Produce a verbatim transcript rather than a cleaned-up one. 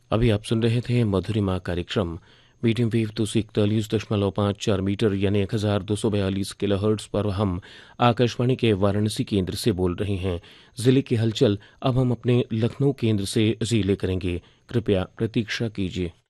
अभी आप सुन रहे थे मधुरिमा कार्यक्रम मीडियम वेव दो सौ इकतालीस दशमलव पाँच चार मीटर यानी एक हजार दो सौ बयालीस किलो हर्ट्स पर हम आकाशवाणी के वाराणसी केंद्र से बोल रहे हैं। जिले की हलचल अब हम अपने लखनऊ केंद्र से जिले करेंगे। कृपया प्रतीक्षा कीजिए।